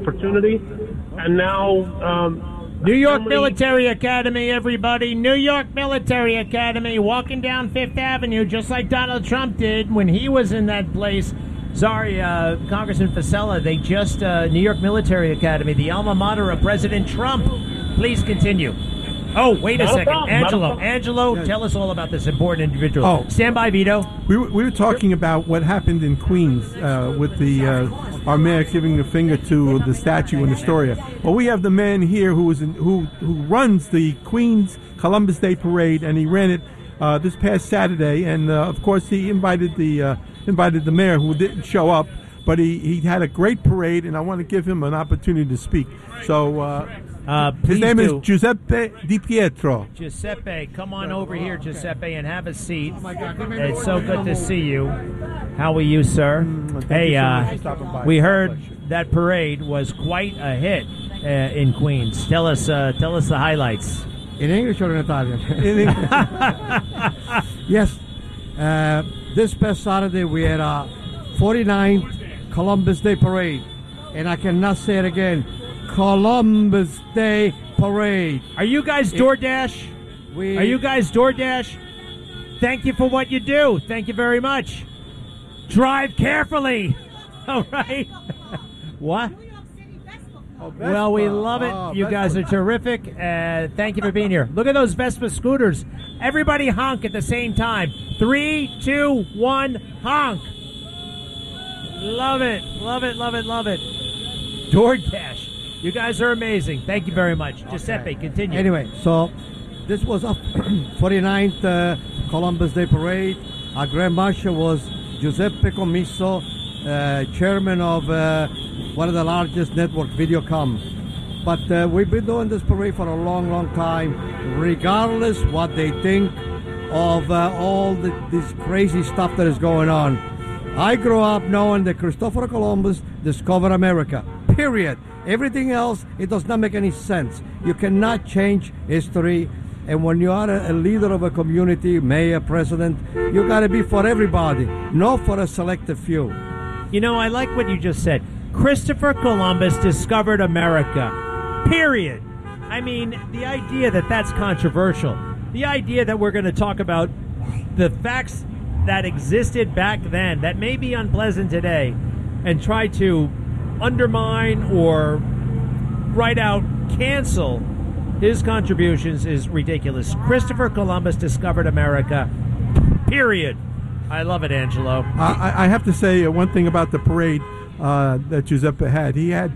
opportunity, and now New York Military Academy, everybody. New York Military Academy, walking down Fifth Avenue, just like Donald Trump did when he was in that place. Sorry, Congressman Fasella, they just, New York Military Academy, the alma mater of President Trump. Please continue. Oh, wait a second. Angelo, tell us all about this important individual. Oh. Stand by, Vito. We were talking about what happened in Queens with the our mayor giving the finger to the statue in Astoria. Well, we have the man here who runs the Queens Columbus Day Parade, and he ran it this past Saturday. And of course, he invited the mayor, who didn't show up, but he had a great parade, and I want to give him an opportunity to speak. So. His name is Giuseppe Di Pietro. Giuseppe, come on over here, Giuseppe, and have a seat. It's so good to see you. How are you, sir? We heard that parade was quite a hit in Queens. Tell us the highlights. In English or in Italian? In English. Yes. This past Saturday we had a 49th Columbus Day Parade, and I cannot say it again. Columbus Day Parade. Are you guys DoorDash? Are you guys DoorDash? Thank you for what you do. Thank you very much. Drive carefully. All right. What? Well, we love it. You guys are terrific. Thank you for being here. Look at those Vespa scooters. Everybody honk at the same time. 3, 2, 1, honk. Love it. Love it, love it, love it. DoorDash. You guys are amazing. Thank you very much. Giuseppe, continue. Anyway, so this was a 49th Columbus Day Parade. Our Grand Marshal was Giuseppe Commisso, chairman of one of the largest network, Videocom. But we've been doing this parade for a long, long time, regardless what they think of all this crazy stuff that is going on. I grew up knowing that Christopher Columbus discovered America, period. Everything else, it does not make any sense. You cannot change history. And when you are a leader of a community, mayor, president, you got to be for everybody, not for a selected few. You know, I like what you just said. Christopher Columbus discovered America, period. I mean, the idea that that's controversial, the idea that we're going to talk about the facts that existed back then that may be unpleasant today and try to undermine or right out cancel his contributions is ridiculous. Christopher Columbus discovered America, period. I love it, Angelo. I have to say one thing about the parade that Giuseppe had. He had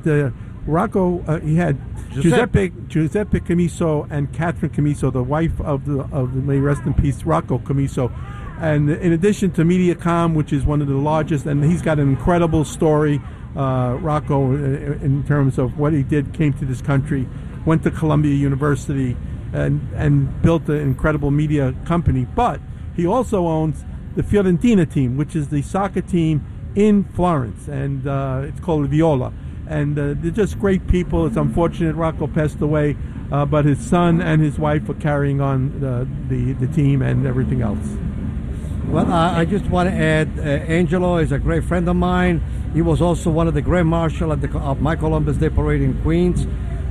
Giuseppe Commisso and Catherine Commisso, the wife of the may rest in peace, Rocco Commisso. And in addition to Mediacom, which is one of the largest, and he's got an incredible story, Rocco, in terms of what he did, came to this country, went to Columbia University, and built an incredible media company. But he also owns the Fiorentina team, which is the soccer team in Florence, and it's called Viola. And they're just great people. It's unfortunate Rocco passed away, but his son and his wife are carrying on the team and everything else. Well, I just want to add, Angelo is a great friend of mine. He was also one of the Grand Marshal of my Columbus Day Parade in Queens.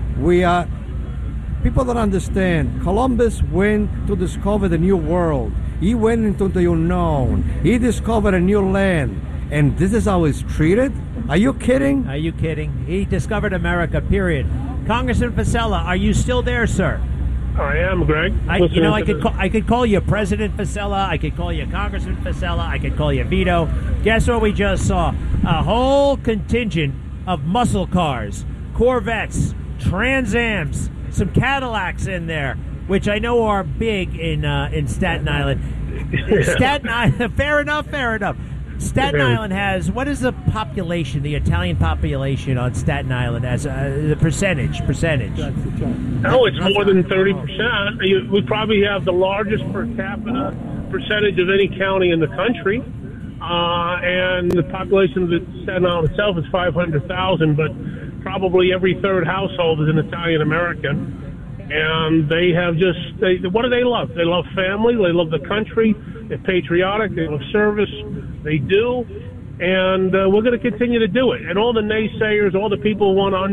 People don't understand. Columbus went to discover the new world. He went into the unknown. He discovered a new land. And this is how he's treated? Are you kidding? Are you kidding? He discovered America, period. Congressman Fasella, are you still there, sir? I am, Greg. I could call you President Fasella. I could call you Congressman Fasella. I could call you Vito. Guess what we just saw? A whole contingent of muscle cars, Corvettes, Trans Ams, some Cadillacs in there, which I know are big in Staten Island. Staten Island, fair enough. Staten Island has, what is the population, the Italian population on Staten Island as the percentage? No, it's more than 30%. We probably have the largest per capita percentage of any county in the country. And the population of Staten Island itself is 500,000, but probably every third household is an Italian American. And they have what do they love? They love family, they love the country, they're patriotic, they love service, they do. and we're going to continue to do it. And all the naysayers, all the people who want to